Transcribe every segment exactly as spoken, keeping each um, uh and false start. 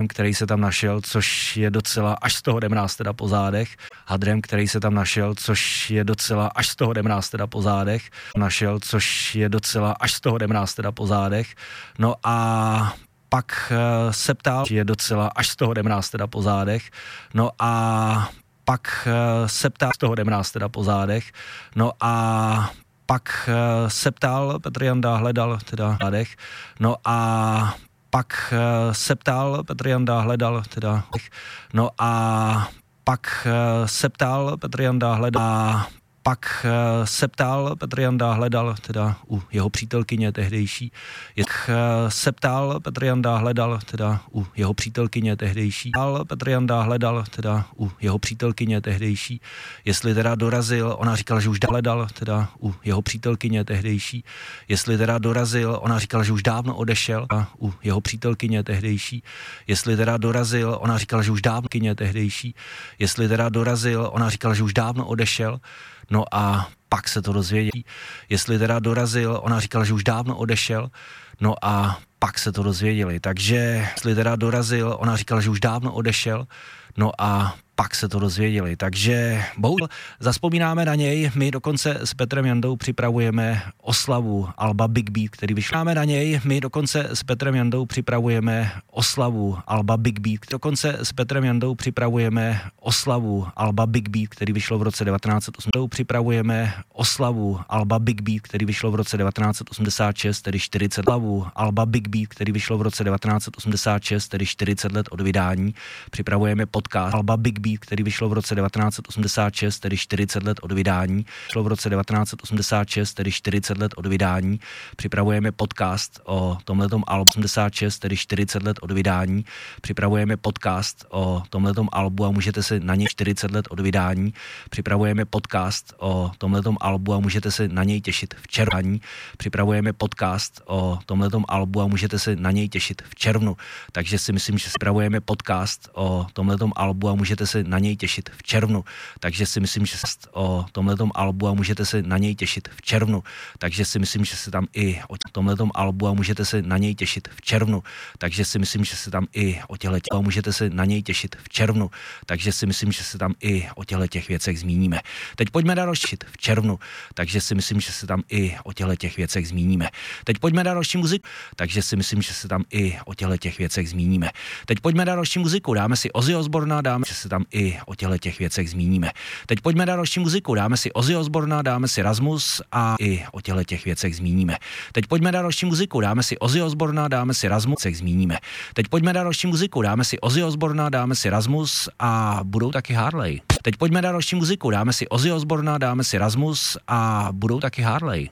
který se tam našel, což je docela, až z toho jdem nás teda po zádech. Hadrem, který se tam našel, což je docela, až z toho jdem nás teda po zádech. Našel, což je docela, až z toho jdem nás teda po zádech. No a pak se ptal, je docela, až z toho jdem nás teda po zádech. No a pak se ptal, z toho jdem nás teda po zádech. No a pak se ptal, Petr Janda hledal teda zádech. No a pak se ptal, Petr Janda hledal teda, no a pak se ptal, Petr Janda hledal, a pak se ptal, Petr Janda hledal teda u jeho přítelkyně tehdejší, jak se ptal, Petr Janda hledal teda u jeho přítelkyně tehdejší, Petr Janda hledal teda u jeho přítelkyně tehdejší, jestli teda dorazil, ona říkala, že už hledal teda u jeho přítelkyně tehdejší, jestli teda dorazil, ona říkala, že už dávno odešel a u jeho přítelkyně tehdejší, jestli teda dorazil, ona říkala, že už dávno kyně tehdejší, jestli teda dorazil, ona říkala, že už dávno odešel. No a pak se to dozvěděli, jestli teda dorazil, ona říkala, že už dávno odešel, no a pak se to dozvěděli, takže jestli teda dorazil, ona říkala, že už dávno odešel, no a pak se to dozvěděli, takže bohužel zazpomínáme na něj, my dokonce s Petrem Jandou připravujeme oslavu alba Big Beat, který vyšlo na něj, my dokonce s Petrem Jandou připravujeme oslavu alba Big Beat, dokonce s Petrem Jandou připravujeme oslavu alba Big Beat, který vyšlo v roce devatenáct set osmdesát, připravujeme oslavu alba Big Beat, který vyšlo v roce devatenáct set osmdesát šest, tedy čtyřicet oslavu alba Big Beat, který vyšlo v roce devatenáct set osmdesát šest, tedy čtyřicet let od vydání, připravujeme podcast alba Big Beat, který vyšlo v roce devatenáct set osmdesát šest, tedy čtyřicet let od vydání, vyšlo v roce devatenáct set osmdesát šest, tedy čtyřicet let od vydání, připravujeme podcast o tomhletom albu osmdesát šest, tedy čtyřicet let od vydání, připravujeme podcast o tomhletom albu a můžete se na něj čtyřicet let od vydání, připravujeme podcast o tomhletom albu a můžete se na něj těšit v červnu, připravujeme podcast o tomhletom albu a můžete se na něj těšit v červnu, takže si myslím, že připravujeme podcast o tomhletom albu a můžete se na něj těšit v červnu, takže si myslím, že o tomhletom albu a můžete se na něj těšit v červnu, takže si myslím, že se tam i o tomhletom albu a můžete se na něj těšit v červnu, takže si myslím, že se tam i o těchto a můžete se na něj těšit v červnu, takže si myslím, že se tam i o těchto těch věcech zmíníme. Teď pojďme dál rozšit v červnu, takže si myslím, že se tam i o těchto těch věcech zmíníme. Teď pojďme dál další muziku, takže si myslím, že se tam i o těchto těch věcech zmíníme. Teď pojďme dál další muziku, dáme si Ozzy Osbourna, dáme, že se tam i o těchto těch věcech zmíníme. Teď pojďme dál další muziku, dáme si Ozzy Osbourna, dáme si Rasmus a i o těchto těch věcech zmíníme. Teď pojďme dál další muziku, dáme si Ozzy Osbourna, dáme si Rasmus, zmíníme. Teď pojďme dál další muziku, dáme si Ozzy Osbourna, dáme si Rasmus a budou taky Harley. Teď pojďme dál další muziku, dáme si Ozzy Osbourna, dáme si Rasmus a budou taky Harley.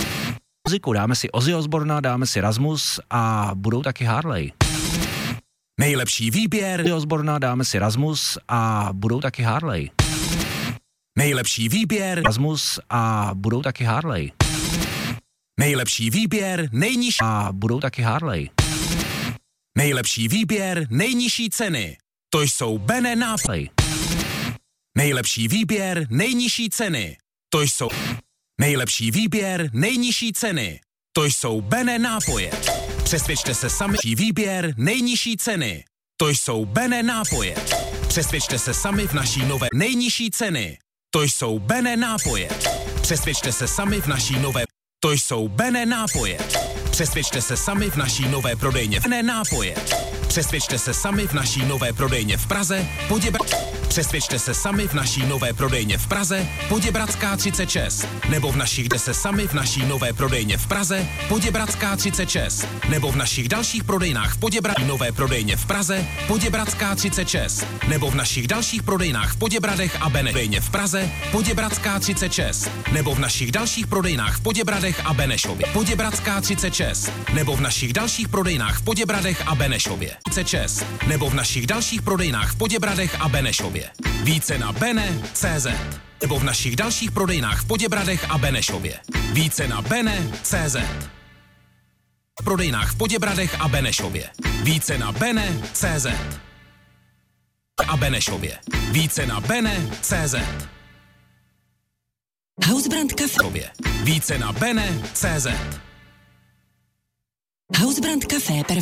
Muziku, dáme si Ozzy Osbourna, dáme si Rasmus a budou taky Harley. Nejlepší výběr Ozzy Osbourna, dáme si Rasmus a budou taky Harley. Nejlepší výběr Rasmus a budou taky Harley. Nejlepší výběr nejnižší a budou taky Harley. Nejlepší výběr nejnižší ceny. To jsou Bene nápoje. Nejlepší výběr nejnižší ceny. To jsou Nejlepší výběr nejnižší ceny. To jsou Bene nápoje. Přesvědčte se sami. Výběr nejnižší ceny. To jsou Bene nápoje. Přesvědčte se sami v naší nové nejnižší ceny. To jsou Bene nápoje. Přesvědčte se sami v naší nové. To jsou Bene nápoje. Přesvědčte se sami v naší nové prodejně. Bene nápoje. Přesvědčte se sami v naší nové prodejně v Praze. Poděbra... Přesvědčte se sami v naší nové prodejně v Praze. Poděbradská třicet šest. Nebo v našich jde se sami v naší nové prodejně v Praze. Poděbradská třicet šest. Nebo v našich dalších prodejnách v Poděbra... Nové prodejně v Praze. Poděbradská třicet šest. Nebo v našich dalších prodejnách v Poděbradech a Benešově v Praze. Poděbradská třicet šest. Nebo v našich dalších prodejnách v Poděbradech a Benešově. Poděbradská třicet šest. Nebo v našich dalších prodejnách v Poděbradech a Benešově. třicet šest. Nebo v našich dalších prodejnách v Poděbradech a Benešově. Více na bene tečka cé zet. Nebo v našich dalších prodejnách v Poděbradech a Benešově. Více na bene tečka cé zet. V prodejnách v Poděbradech a Benešově. Více na bene tečka cé zet. A Benešově. Více na bene tečka cé zet. Hausbrand Café. Více na bene tečka cé zet. Hausbrand Café.